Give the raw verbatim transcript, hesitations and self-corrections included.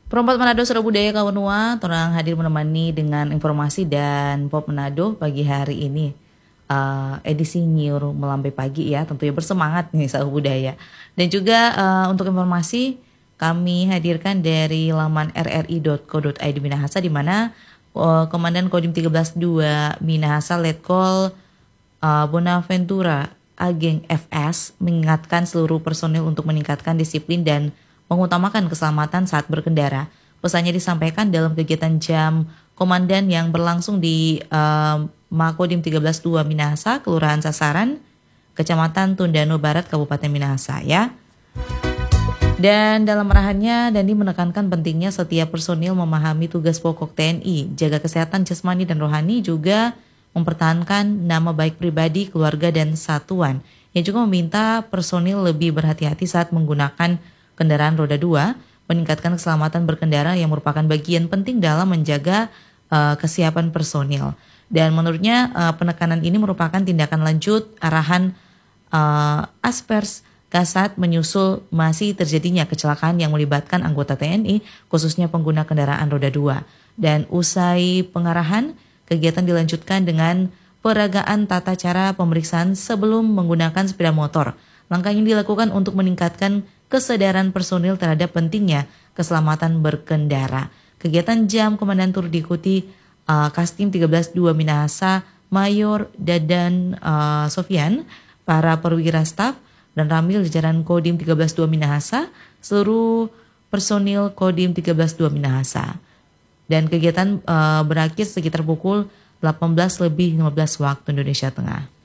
Perompat Manado Sera Budaya Kawanua, torang hadir menemani dengan informasi dan pop Manado pagi hari ini. Uh, edisi Nyiur Melambai Pagi ya, tentunya bersemangat nih Sera Budaya. Dan juga uh, untuk informasi kami hadirkan dari laman r r i dot co dot i d Minahasa, di mana uh, Komandan Kodim tiga belas dua Minahasa Letkol uh, Bonaventura Ageng F S mengingatkan seluruh personil untuk meningkatkan disiplin dan mengutamakan keselamatan saat berkendara. Pesannya disampaikan dalam kegiatan jam komandan yang berlangsung di uh, Makodim tiga belas dua Minahasa, Kelurahan Sasaran, Kecamatan Tundano Barat, Kabupaten Minahasa ya. Dan dalam arahannya, Dandi menekankan pentingnya setiap personil memahami tugas pokok T N I, jaga kesehatan jasmani dan rohani, juga mempertahankan nama baik pribadi, keluarga, dan satuan. Ia juga meminta personil lebih berhati-hati saat menggunakan kendaraan roda dua, meningkatkan keselamatan berkendara yang merupakan bagian penting dalam menjaga uh, kesiapan personil. Dan menurutnya uh, penekanan ini merupakan tindakan lanjut arahan uh, Aspers Kasat menyusul masih terjadinya kecelakaan yang melibatkan anggota T N I, khususnya pengguna kendaraan roda dua. Dan usai pengarahan, kegiatan dilanjutkan dengan peragaan tata cara pemeriksaan sebelum menggunakan sepeda motor. Langkah ini dilakukan untuk meningkatkan kesadaran personil terhadap pentingnya keselamatan berkendara. Kegiatan jam komandan turut diikuti uh, Kastim tiga belas dua Minahasa, Mayor Dadan uh, Sofian, para perwira staf, dan ramil jajaran Kodim tiga belas dua Minahasa, seluruh personil Kodim tiga belas dua Minahasa. Dan kegiatan uh, berakhir sekitar pukul delapan belas lebih lima belas waktu Indonesia Tengah.